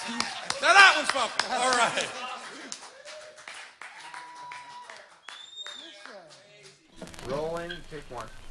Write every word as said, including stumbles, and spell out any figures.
Now that one's funky. All right. Rolling, take one.